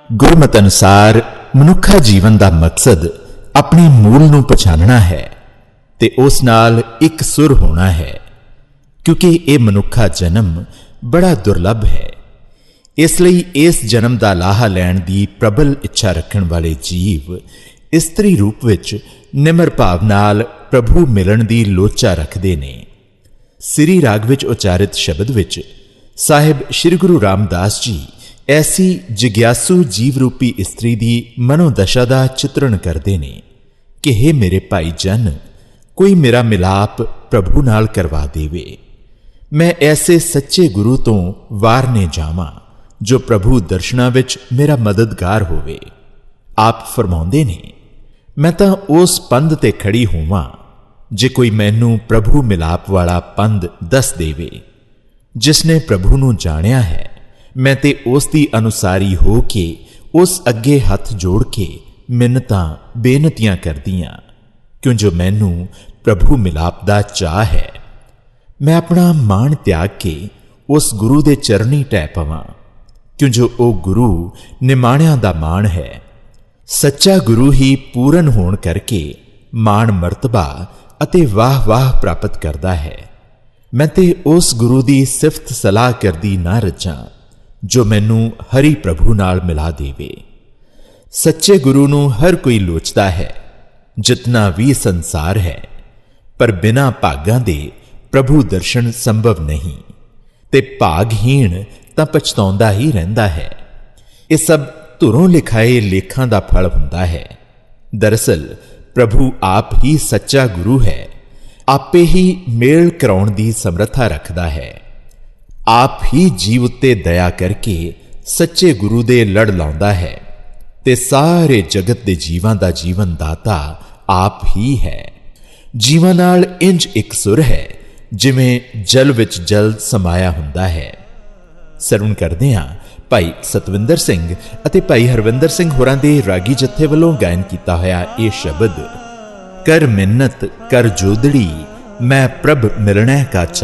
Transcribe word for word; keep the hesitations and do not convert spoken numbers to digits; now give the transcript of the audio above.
ਗੁਰਮਤਿ ਅਨੁਸਾਰ ਮਨੁੱਖਾ ਜੀਵਨ ਦਾ ਮਕਸਦ ਆਪਣੇ ਮੂਲ ਨੂੰ ਪਛਾਣਨਾ ਹੈ ਤੇ ਉਸ ਨਾਲ ਇੱਕ ਸੁਰ ਹੋਣਾ ਹੈ, ਕਿਉਂਕਿ ਇਹ ਮਨੁੱਖਾ ਜਨਮ ਬੜਾ ਦੁਰਲਭ ਹੈ। ਇਸ ਲਈ ਇਸ ਜਨਮ ਦਾ ਲਾਹਾ ਲੈਣ ਦੀ ਪ੍ਰਬਲ ਇੱਛਾ ਰੱਖਣ ਵਾਲੇ ਜੀਵ ਇਸਤਰੀ ਰੂਪ ਵਿੱਚ ਨਿਮਰ ਭਾਵ ਨਾਲ ਪ੍ਰਭੂ ਮਿਲਣ ਦੀ ਲੋਚਾ ਰੱਖਦੇ ਨੇ। ਸ੍ਰੀ ਰਾਗ ਵਿੱਚ ਉਚਾਰਿਤ ਸ਼ਬਦ ਵਿੱਚ ਸਾਹਿਬ ਸ਼੍ਰੀ ਗੁਰੂ ਰਾਮਦਾਸ ਜੀ ਐਸੀ ਜਿਗਿਆਸੂ ਜੀਵ ਰੂਪੀ ਇਸਤਰੀ ਦੀ ਮਨੋਦਸ਼ਾ ਦਾ ਚਿਤਰਣ ਕਰਦੇ ਨੇ ਕਿ ਹੇ ਮੇਰੇ ਭਾਈ ਜਨ, ਕੋਈ ਮੇਰਾ ਮਿਲਾਪ ਪ੍ਰਭੂ ਨਾਲ ਕਰਵਾ ਦੇਵੇ। ਮੈਂ ਐਸੇ ਸੱਚੇ ਗੁਰੂ ਤੋਂ ਵਾਰਨੇ ਜਾਵਾਂ ਜੋ ਪ੍ਰਭੂ ਦਰਸ਼ਨਾਂ ਵਿੱਚ ਮੇਰਾ ਮਦਦਗਾਰ ਹੋਵੇ। ਆਪ ਫਰਮਾਉਂਦੇ ਨੇ, ਮੈਂ ਤਾਂ ਉਸ ਪੰਧ ਤੇ ਖੜੀ ਹੋਵਾਂ ਜੇ ਕੋਈ ਮੈਨੂੰ ਪ੍ਰਭੂ ਮਿਲਾਪ ਵਾਲਾ ਪੰਧ ਦੱਸ ਦੇਵੇ। ਜਿਸ ਨੇ ਪ੍ਰਭੂ ਨੂੰ ਜਾਣਿਆ ਹੈ, ਮੈਂ ਤੇ ਉਸ ਦੀ ਅਨੁਸਾਰੀ ਹੋ ਕੇ ਉਸ ਅੱਗੇ ਹੱਥ ਜੋੜ ਕੇ ਮਿੰਨਤਾਂ ਬੇਨਤੀਆਂ ਕਰਦੀਆਂ, ਕਿਉਂ ਜੋ ਮੈਨੂੰ ਪ੍ਰਭੂ ਮਿਲਾਪ ਦਾ ਚਾਅ ਹੈ। ਮੈਂ ਆਪਣਾ ਮਾਣ ਤਿਆਗ ਕੇ ਉਸ ਗੁਰੂ ਦੇ ਚਰਨੀ ਟਹਿ ਪਵਾਂ, ਕਿਉਂ ਜੋ ਉਹ ਗੁਰੂ ਨਿਮਾਣਿਆਂ ਦਾ ਮਾਣ ਹੈ। ਸੱਚਾ ਗੁਰੂ ਹੀ ਪੂਰਨ ਹੋਣ ਕਰਕੇ ਮਾਣ ਮਰਤਬਾ ਅਤੇ ਵਾਹ ਵਾਹ ਪ੍ਰਾਪਤ ਕਰਦਾ ਹੈ। ਮੈਂ ਤੇ ਉਸ ਗੁਰੂ ਦੀ ਸਿਫਤ ਸਲਾਹ ਕਰਦੀ ਨਾ ਰਚਾਂ ਜੋ ਮੈਨੂੰ ਹਰੀ ਪ੍ਰਭੂ ਨਾਲ ਮਿਲਾ ਦੇਵੇ। ਸੱਚੇ ਗੁਰੂ ਨੂੰ ਹਰ ਕੋਈ ਲੋਚਦਾ ਹੈ, ਜਿਤਨਾ ਵੀ ਸੰਸਾਰ ਹੈ, ਪਰ ਬਿਨਾਂ ਭਾਗਾਂ ਦੇ ਪ੍ਰਭੂ ਦਰਸ਼ਨ ਸੰਭਵ ਨਹੀਂ ਤੇ ਭਾਗਹੀਣ ਤਾਂ ਪਛਤਾਉਂਦਾ ਹੀ ਰਹਿੰਦਾ ਹੈ। ਇਹ ਸਭ ਧੁਰੋਂ ਲਿਖਾਏ ਲੇਖਾਂ ਦਾ ਫਲ ਹੁੰਦਾ ਹੈ। ਦਰਅਸਲ ਪ੍ਰਭੂ ਆਪ ਹੀ ਸੱਚਾ ਗੁਰੂ ਹੈ, ਆਪੇ ਹੀ ਮੇਲ ਕਰਾਉਣ ਦੀ ਸਮਰੱਥਾ ਰੱਖਦਾ ਹੈ। ਆਪ ਹੀ ਜੀਵ ਉੱਤੇ ਦਇਆ ਕਰਕੇ ਸੱਚੇ ਗੁਰੂ ਦੇ ਲੜ ਲਾਉਂਦਾ ਹੈ ਤੇ ਸਾਰੇ ਜਗਤ ਦੇ ਜੀਵਾਂ ਦਾ ਜੀਵਨ ਦਾਤਾ ਆਪ ਹੀ ਹੈ। ਜੀਵਾਂ ਨਾਲ ਇੰਜ ਇੱਕ ਸੁਰ ਹੈ ਜਿਵੇਂ ਜਲ ਵਿੱਚ ਜਲ ਸਮਾਇਆ ਹੁੰਦਾ ਹੈ। ਸਰਵਣ ਕਰਦੇ ਹਾਂ ਭਾਈ ਸਤਵਿੰਦਰ ਸਿੰਘ ਅਤੇ ਭਾਈ ਹਰਵਿੰਦਰ ਸਿੰਘ ਹੋਰਾਂ ਦੇ ਰਾਗੀ ਜੱਥੇ ਵੱਲੋਂ ਗਾਇਨ ਕੀਤਾ ਹੋਇਆ ਇਹ ਸ਼ਬਦ, ਕਰ ਮਿੰਨਤ ਕਰ ਜੋਦੜੀ ਮੈਂ ਪ੍ਰਭ ਮਿਲਣੈ ਕਾ